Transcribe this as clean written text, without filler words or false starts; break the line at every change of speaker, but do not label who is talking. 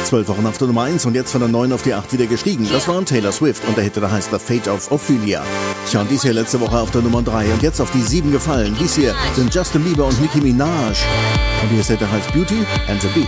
12 Wochen auf der Nummer 1 und jetzt von der 9 auf die 8 wieder gestiegen. Das war Taylor Swift und der Hit, der heißt The Fate of Ophelia. Tja, und dies hier letzte Woche auf der Nummer 3 und jetzt auf die 7 gefallen. Dies hier sind Justin Bieber und Nicki Minaj. Und hier ist der heißt Beauty and the Beast.